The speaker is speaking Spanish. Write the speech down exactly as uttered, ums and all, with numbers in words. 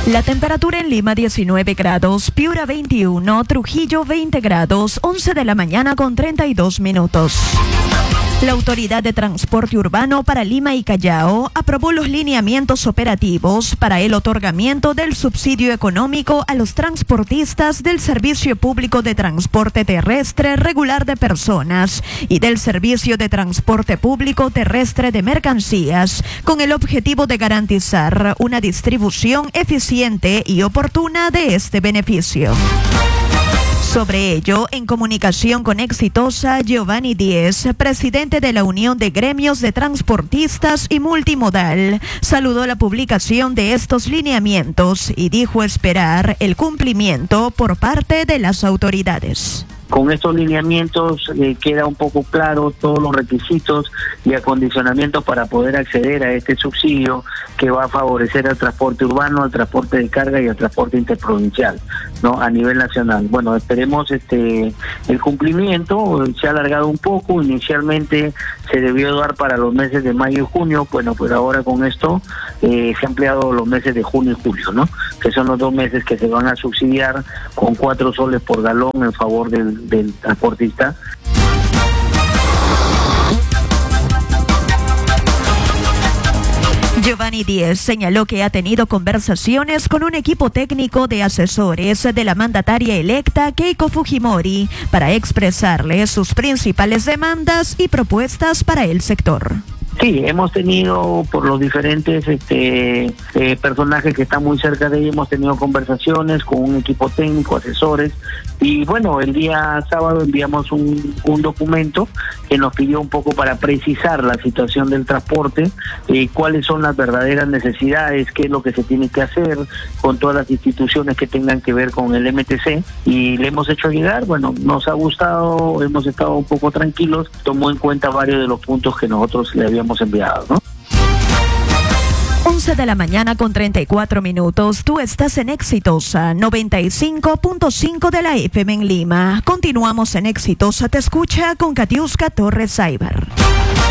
La temperatura en Lima diecinueve grados, Piura veintiuno, Trujillo veinte grados, once de la mañana con treinta y dos minutos. La Autoridad de Transporte Urbano para Lima y Callao aprobó los lineamientos operativos para el otorgamiento del subsidio económico a los transportistas del Servicio Público de Transporte Terrestre Regular de Personas y del Servicio de Transporte Público Terrestre de Mercancías, con el objetivo de garantizar una distribución eficiente y oportuna de este beneficio. Sobre ello, en comunicación con Exitosa, Giovanni Díez, presidente de la Unión de Gremios de Transportistas y Multimodal, saludó la publicación de estos lineamientos y dijo esperar el cumplimiento por parte de las autoridades. Con estos lineamientos eh, queda un poco claro todos los requisitos y acondicionamientos para poder acceder a este subsidio que va a favorecer al transporte urbano, al transporte de carga y al transporte interprovincial, ¿no? A nivel nacional. Bueno, esperemos este el cumplimiento. Se ha alargado un poco. Inicialmente se debió dar para los meses de mayo y junio. Bueno, pues ahora con esto eh, se ha ampliado los meses de junio y julio, ¿no? Que son los dos meses que se van a subsidiar con cuatro soles por galón en favor del del transportista. Giovanni Díez señaló que ha tenido conversaciones con un equipo técnico de asesores de la mandataria electa Keiko Fujimori para expresarle sus principales demandas y propuestas para el sector. Sí, hemos tenido por los diferentes este, eh, personajes que están muy cerca de ella, hemos tenido conversaciones con un equipo técnico, asesores, y bueno, el día sábado enviamos un, un documento que nos pidió un poco para precisar la situación del transporte, eh, cuáles son las verdaderas necesidades, qué es lo que se tiene que hacer con todas las instituciones que tengan que ver con el M T C, y le hemos hecho llegar. Bueno, nos ha gustado, hemos estado un poco tranquilos, tomó en cuenta varios de los puntos que nosotros le habíamos enviado, ¿no? once de la mañana con treinta y cuatro minutos. Tú estás en Exitosa noventa y cinco punto cinco de la F M en Lima. Continuamos en Exitosa Te Escucha con Katiuska Torres Saibar.